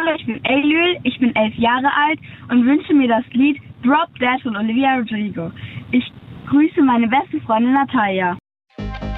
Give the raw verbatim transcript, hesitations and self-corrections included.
Hallo, ich bin Eylül, ich bin elf Jahre alt und wünsche mir das Lied Drop Dead von Olivia Rodrigo. Ich grüße meine beste Freundin Natalia.